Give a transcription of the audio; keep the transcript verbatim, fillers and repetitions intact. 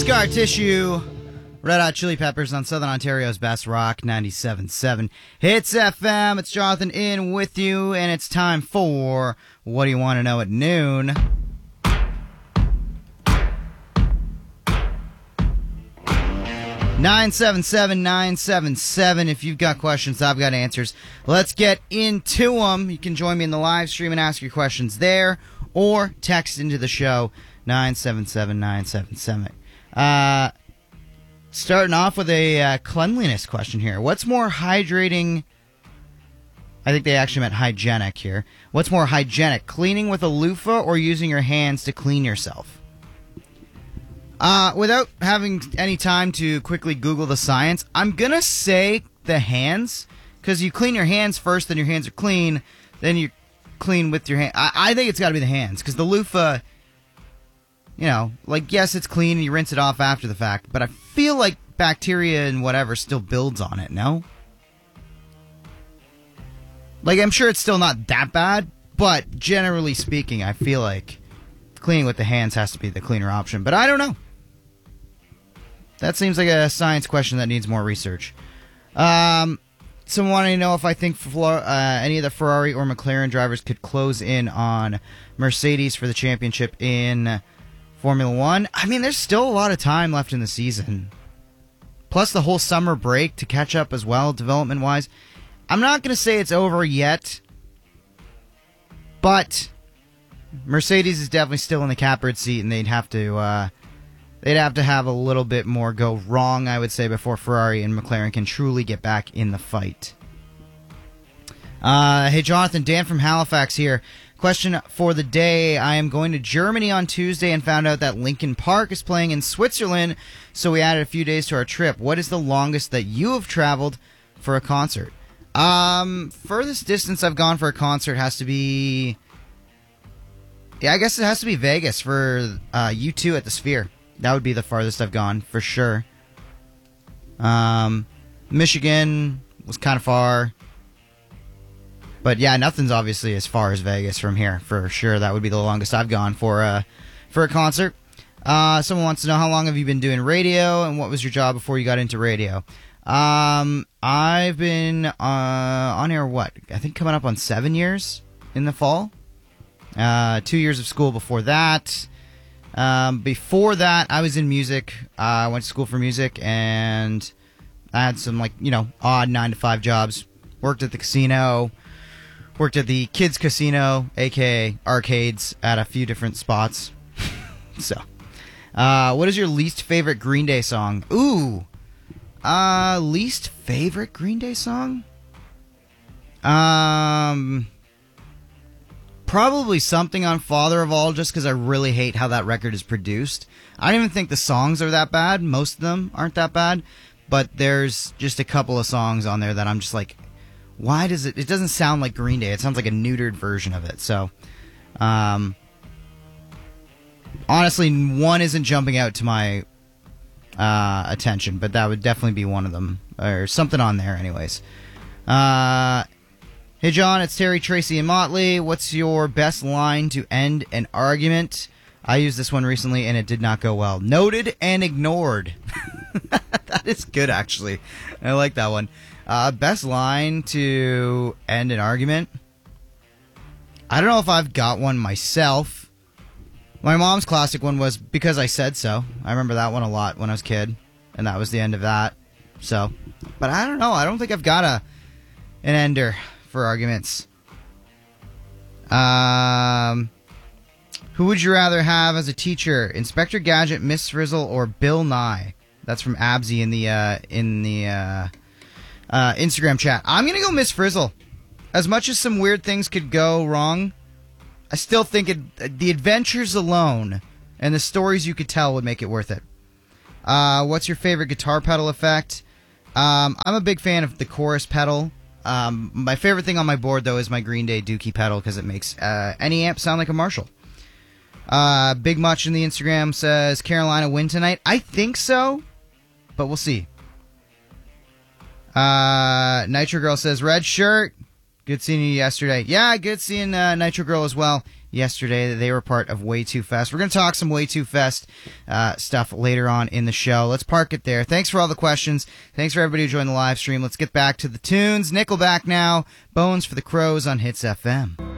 Scar Tissue, Red Hot Chili Peppers on Southern Ontario's Best Rock, ninety-seven point seven Hits F M. It's Jonathan in with you, and it's time for What Do You Want to Know at Noon? nine seven seven, nine seven seven. If you've got questions, I've got answers. Let's get into them. You can join me in the live stream and ask your questions there, or text into the show, nine seven seven, nine seven seven. Uh, starting off with a uh, cleanliness question here. What's more hydrating? I think they actually meant hygienic here. What's more hygienic, cleaning with a loofah or using your hands to clean yourself? Uh, without having any time to quickly Google the science, I'm going to say the hands, because you clean your hands first, then your hands are clean, then you clean with your hand. I, I think it's got to be the hands, because the loofah, you know, like, yes, it's clean and you rinse it off after the fact, but I feel like bacteria and whatever still builds on it, no? Like, I'm sure it's still not that bad, but generally speaking, I feel like cleaning with the hands has to be the cleaner option, but I don't know. That seems like a science question that needs more research. Um, someone wanting to know if I think Flo- uh, any of the Ferrari or McLaren drivers could close in on Mercedes for the championship in Formula One. I mean, there's still a lot of time left in the season. Plus the whole summer break to catch up as well, development-wise. I'm not going to say it's over yet, but Mercedes is definitely still in the catbird seat, and they'd have to... Uh, They'd have to have a little bit more go wrong, I would say, before Ferrari and McLaren can truly get back in the fight. Uh, hey, Jonathan, Dan from Halifax here. Question for the day. I am going to Germany on Tuesday and found out that Linkin Park is playing in Switzerland, so we added a few days to our trip. What is the longest that you have traveled for a concert? Um, furthest distance I've gone for a concert has to be... Yeah, I guess it has to be Vegas for uh, U two at the Sphere. That would be the farthest I've gone, for sure. Um, Michigan was kind of far. But yeah, nothing's obviously as far as Vegas from here, for sure. That would be the longest I've gone for a, for a concert. Uh, someone wants to know, how long have you been doing radio, and what was your job before you got into radio? Um, I've been uh, on air, what? I think coming up on seven years in the fall. Uh, two years of school before that. Um, before that, I was in music. Uh, I went to school for music, and I had some, like, you know, odd nine to five jobs. Worked at the casino, worked at the kids' casino, aka arcades, at a few different spots. So, uh, what is your least favorite Green Day song? Ooh, uh, least favorite Green Day song? Um... Probably Something on Father of All, just because I really hate how that record is produced. I don't even think the songs are that bad. Most of them aren't that bad. But there's just a couple of songs on there that I'm just like, why does it... It doesn't sound like Green Day. It sounds like a neutered version of it. So, um... honestly, one isn't jumping out to my uh, attention, but that would definitely be one of them. Or something on there, anyways. Uh... Hey, John, it's Terry, Tracy, and Motley. What's your best line to end an argument? I used this one recently, and it did not go well. Noted and ignored. That is good, actually. I like that one. Uh, best line to end an argument? I don't know if I've got one myself. My mom's classic one was, because I said so. I remember that one a lot when I was a kid, and that was the end of that. So, but I don't know. I don't think I've got a an ender for arguments. Um, who would you rather have as a teacher, Inspector Gadget, Miss Frizzle, or Bill Nye? That's from Absy in the uh, in the uh, uh, Instagram chat. I'm gonna go Miss Frizzle. As much as some weird things could go wrong, I still think it, the adventures alone and the stories you could tell would make it worth it. Uh, what's your favorite guitar pedal effect? Um, I'm a big fan of the chorus pedal. Um, my favorite thing on my board, though, is my Green Day Dookie pedal, because it makes uh, any amp sound like a Marshall. Uh, Big Much in the Instagram says, Carolina win tonight? I think so, but we'll see. Uh, Nitro Girl says, red shirt. Good seeing you yesterday. Yeah, good seeing uh, Nitro Girl as well yesterday. They were part of Way Too Fest. We're going to talk some Way Too Fest uh, stuff later on in the show. Let's park it there. Thanks for all the questions. Thanks for everybody who joined the live stream. Let's get back to the tunes. Nickelback now. Bones for the Crows on Hits F M.